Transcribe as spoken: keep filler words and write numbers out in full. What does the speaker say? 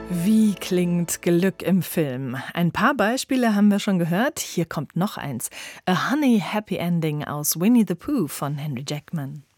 Wie klingt Glück im Film? Ein paar Beispiele haben wir schon gehört. Hier kommt noch eins. A Honey Happy Ending aus Winnie the Pooh von Henry Jackman.